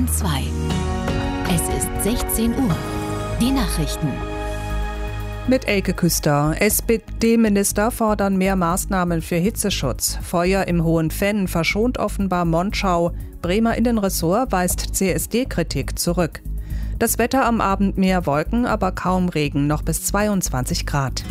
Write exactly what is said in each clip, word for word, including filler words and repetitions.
zwei. Es ist sechzehn Uhr. Die Nachrichten. Mit Elke Küster. S P D-Minister fordern mehr Maßnahmen für Hitzeschutz. Feuer im Hohen Venn verschont offenbar Monschau. Bremer Innenressort weist C S D-Kritik zurück. Das Wetter am Abend mehr Wolken, aber kaum Regen, noch bis zweiundzwanzig Grad.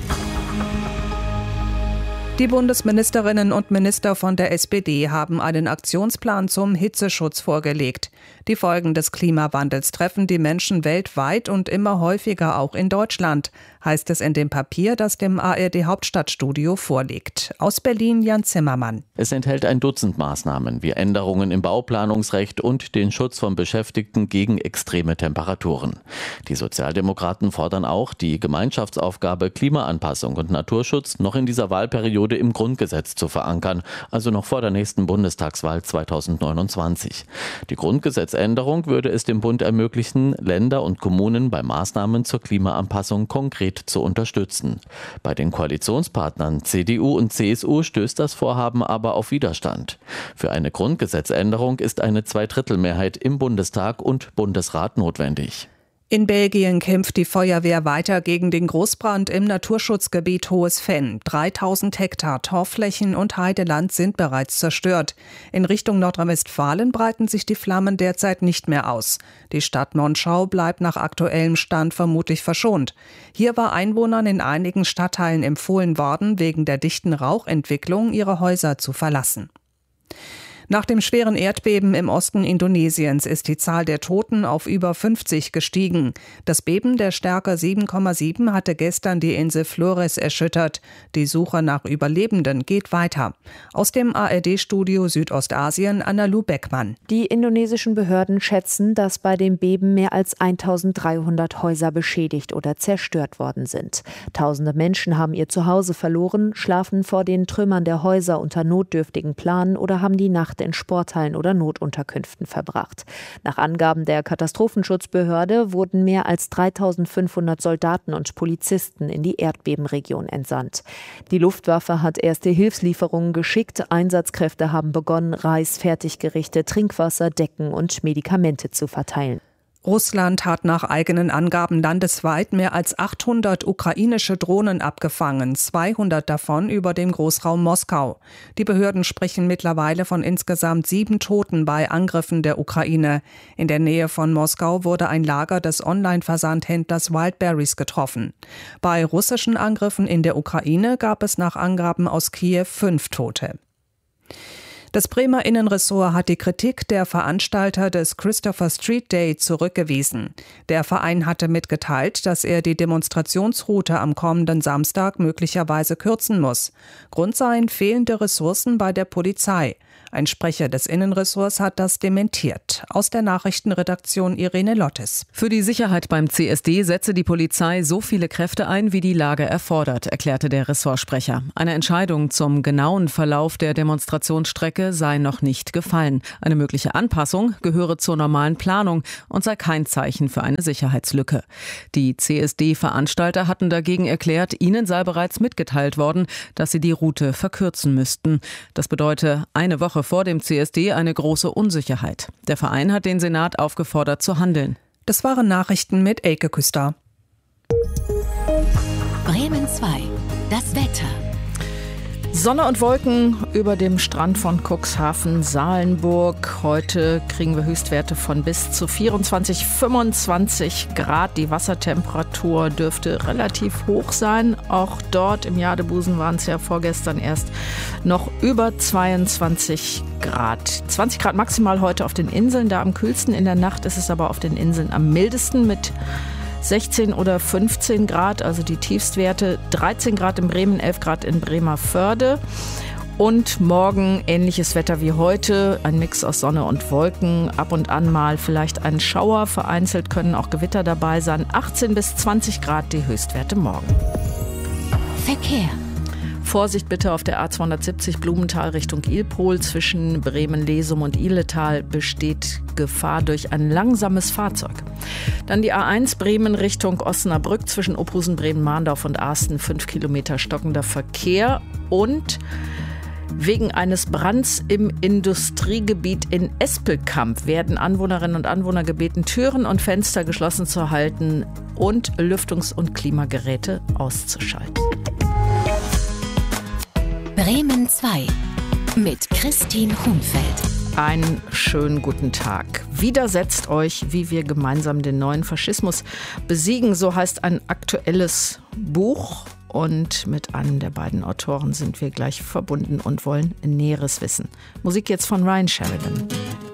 Die Bundesministerinnen und Minister von der S P D haben einen Aktionsplan zum Hitzeschutz vorgelegt. Die Folgen des Klimawandels treffen die Menschen weltweit und immer häufiger auch in Deutschland, heißt es in dem Papier, das dem A R D-Hauptstadtstudio vorliegt. Aus Berlin Jan Zimmermann. Es enthält ein Dutzend Maßnahmen wie Änderungen im Bauplanungsrecht und den Schutz von Beschäftigten gegen extreme Temperaturen. Die Sozialdemokraten fordern auch, die Gemeinschaftsaufgabe Klimaanpassung und Naturschutz noch in dieser Wahlperiode im Grundgesetz zu verankern, also noch vor der nächsten Bundestagswahl zweitausendneunundzwanzig. Die Grundgesetzänderung würde es dem Bund ermöglichen, Länder und Kommunen bei Maßnahmen zur Klimaanpassung konkret zu unterstützen. Bei den Koalitionspartnern C D U und C S U stößt das Vorhaben aber auf Widerstand. Für eine Grundgesetzänderung ist eine Zweidrittelmehrheit im Bundestag und Bundesrat notwendig. In Belgien kämpft die Feuerwehr weiter gegen den Großbrand im Naturschutzgebiet Hohes Venn. dreitausend Hektar Torfflächen und Heideland sind bereits zerstört. In Richtung Nordrhein-Westfalen breiten sich die Flammen derzeit nicht mehr aus. Die Stadt Monschau bleibt nach aktuellem Stand vermutlich verschont. Hier war Einwohnern in einigen Stadtteilen empfohlen worden, wegen der dichten Rauchentwicklung ihre Häuser zu verlassen. Nach dem schweren Erdbeben im Osten Indonesiens ist die Zahl der Toten auf über fünfzig gestiegen. Das Beben der Stärke sieben Komma sieben hatte gestern die Insel Flores erschüttert. Die Suche nach Überlebenden geht weiter. Aus dem A R D-Studio Südostasien Anna-Lu Beckmann. Die indonesischen Behörden schätzen, dass bei dem Beben mehr als eintausenddreihundert Häuser beschädigt oder zerstört worden sind. Tausende Menschen haben ihr Zuhause verloren, schlafen vor den Trümmern der Häuser unter notdürftigen Planen oder haben die Nacht in Sporthallen oder Notunterkünften verbracht. Nach Angaben der Katastrophenschutzbehörde wurden mehr als dreitausendfünfhundert Soldaten und Polizisten in die Erdbebenregion entsandt. Die Luftwaffe hat erste Hilfslieferungen geschickt. Einsatzkräfte haben begonnen, Reis, Fertiggerichte, Trinkwasser, Decken und Medikamente zu verteilen. Russland hat nach eigenen Angaben landesweit mehr als achthundert ukrainische Drohnen abgefangen, zweihundert davon über dem Großraum Moskau. Die Behörden sprechen mittlerweile von insgesamt sieben Toten bei Angriffen der Ukraine. In der Nähe von Moskau wurde ein Lager des Online-Versandhändlers Wildberries getroffen. Bei russischen Angriffen in der Ukraine gab es nach Angaben aus Kiew fünf Tote. Das Bremer Innenressort hat die Kritik der Veranstalter des Christopher Street Day zurückgewiesen. Der Verein hatte mitgeteilt, dass er die Demonstrationsroute am kommenden Samstag möglicherweise kürzen muss. Grund seien fehlende Ressourcen bei der Polizei. Ein Sprecher des Innenressorts hat das dementiert. Aus der Nachrichtenredaktion Irene Lottes. Für die Sicherheit beim C S D setze die Polizei so viele Kräfte ein, wie die Lage erfordert, erklärte der Ressortsprecher. Eine Entscheidung zum genauen Verlauf der Demonstrationsstrecke sei noch nicht gefallen. Eine mögliche Anpassung gehöre zur normalen Planung und sei kein Zeichen für eine Sicherheitslücke. Die C S D-Veranstalter hatten dagegen erklärt, ihnen sei bereits mitgeteilt worden, dass sie die Route verkürzen müssten. Das bedeute eine Woche vor dem C S D eine große Unsicherheit. Der Verein hat den Senat aufgefordert zu handeln. Das waren Nachrichten mit Elke Küster. Bremen zwei. Das Wetter. Sonne und Wolken über dem Strand von Cuxhaven, Salenburg. Heute kriegen wir Höchstwerte von bis zu vierundzwanzig, fünfundzwanzig Grad. Die Wassertemperatur dürfte relativ hoch sein. Auch dort im Jadebusen waren es ja vorgestern erst noch über zweiundzwanzig Grad. zwanzig Grad maximal heute auf den Inseln, da am kühlsten. In der Nacht ist es aber auf den Inseln am mildesten mit sechzehn oder fünfzehn Grad, also die Tiefstwerte. dreizehn Grad in Bremen, elf Grad in Bremervörde. Und morgen ähnliches Wetter wie heute, ein Mix aus Sonne und Wolken, ab und an mal vielleicht ein Schauer, vereinzelt können auch Gewitter dabei sein. achtzehn bis zwanzig Grad die Höchstwerte morgen. Verkehr. Vorsicht bitte auf der A zweihundertsiebzig Blumenthal Richtung Ilpol. Zwischen Bremen-Lesum und Ihletal besteht Gefahr durch ein langsames Fahrzeug. Dann die A eins Bremen Richtung Osnabrück zwischen Ophusen, Bremen-Mahndorf und Asten. fünf Kilometer stockender Verkehr. Und Wegen eines Brands im Industriegebiet in Espelkamp werden Anwohnerinnen und Anwohner gebeten, Türen und Fenster geschlossen zu halten und Lüftungs- und Klimageräte auszuschalten. Bremen zwei mit Christine Hunfeld. Einen schönen guten Tag. Widersetzt euch, wie wir gemeinsam den neuen Faschismus besiegen. So heißt ein aktuelles Buch. Und mit einem der beiden Autoren sind wir gleich verbunden und wollen Näheres wissen. Musik jetzt von Ryan Sheridan.